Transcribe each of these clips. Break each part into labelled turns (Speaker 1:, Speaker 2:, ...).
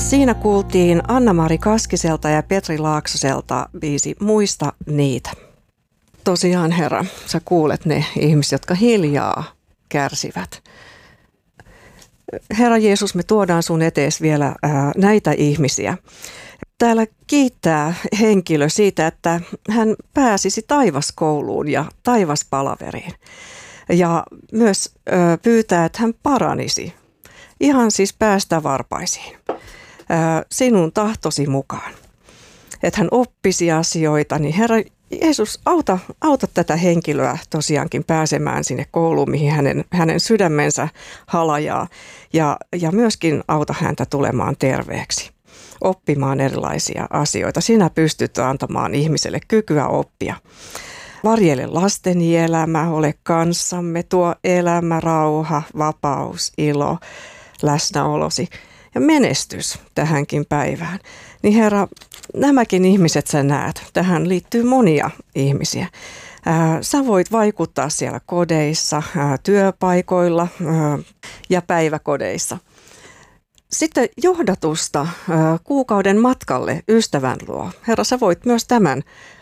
Speaker 1: Siinä kuultiin Anna-Mari Kaskiselta ja Petri Laaksoselta biisi Muista niitä. Tosiaan, Herra, sä kuulet ne ihmiset, jotka hiljaa kärsivät. Herra Jeesus, me tuodaan sun etees vielä näitä ihmisiä. Täällä kiittää henkilö siitä, että hän pääsisi taivaskouluun ja taivaspalaveriin. Ja myös pyytää, että hän paranisi. Ihan siis päästä varpaisiin. Sinun tahtosi mukaan. Että hän oppisi asioita, niin Herra Jeesus, auta tätä henkilöä tosiaankin pääsemään sinne kouluun, mihin hänen sydämensä halajaa. Ja myöskin auta häntä tulemaan terveeksi, oppimaan erilaisia asioita. Sinä pystyt antamaan ihmiselle kykyä oppia. Varjele lasteni elämä, ole kanssamme, tuo elämä, rauha, vapaus, ilo, läsnäolosi ja menestys tähänkin päivään. Niin Herra, nämäkin ihmiset sä näet. Tähän liittyy monia ihmisiä. Sä voit vaikuttaa siellä kodeissa, työpaikoilla ja päiväkodeissa. Sitten johdatusta kuukauden matkalle ystävän luo. Herra, sä voit myös tämän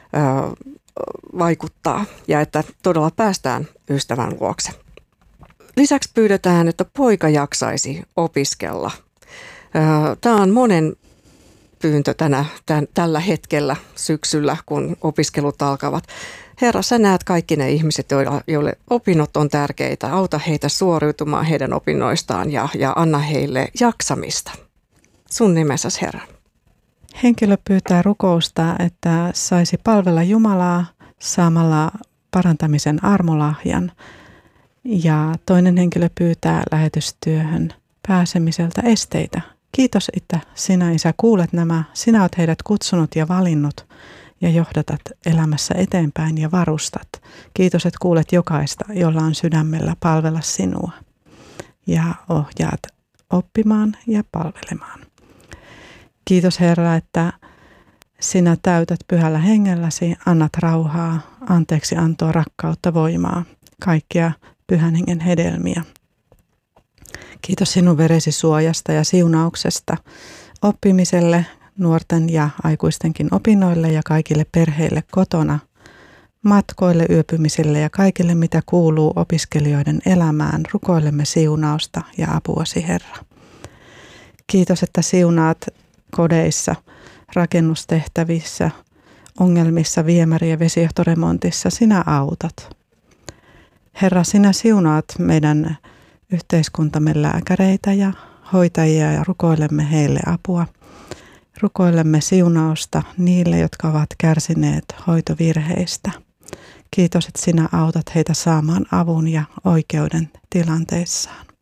Speaker 1: vaikuttaa ja että todella päästään ystävän luokse. Lisäksi pyydetään, että poika jaksaisi opiskella. Tämä on monen pyyntö tällä hetkellä syksyllä, kun opiskelut alkavat. Herra, sä näet kaikki ne ihmiset, joille opinnot on tärkeitä. Auta heitä suoriutumaan heidän opinnoistaan ja anna heille jaksamista. Sun nimessäsi, Herra.
Speaker 2: Henkilö pyytää rukousta, että saisi palvella Jumalaa saamalla parantamisen armolahjan. Ja toinen henkilö pyytää lähetystyöhön pääsemiseltä esteitä. Kiitos, että sinä, Isä, kuulet nämä. Sinä olet heidät kutsunut ja valinnut ja johdatat elämässä eteenpäin ja varustat. Kiitos, että kuulet jokaista, jolla on sydämellä palvella sinua ja ohjaat oppimaan ja palvelemaan. Kiitos, Herra, että sinä täytät pyhällä hengelläsi, annat rauhaa, anteeksi antoa, rakkautta, voimaa, kaikkia pyhän hengen hedelmiä. Kiitos sinun veresi suojasta ja siunauksesta oppimiselle, nuorten ja aikuistenkin opinnoille ja kaikille perheille kotona, matkoille, yöpymiselle ja kaikille, mitä kuuluu opiskelijoiden elämään. Rukoilemme siunausta ja apuasi, Herra. Kiitos, että siunaat kodeissa, rakennustehtävissä, ongelmissa, viemäri- ja vesijohtoremontissa. Sinä autat. Herra, sinä siunaat meidän yhteiskuntamme lääkäreitä ja hoitajia ja rukoilemme heille apua. Rukoilemme siunausta niille, jotka ovat kärsineet hoitovirheistä. Kiitos, että sinä autat heitä saamaan avun ja oikeuden tilanteissaan.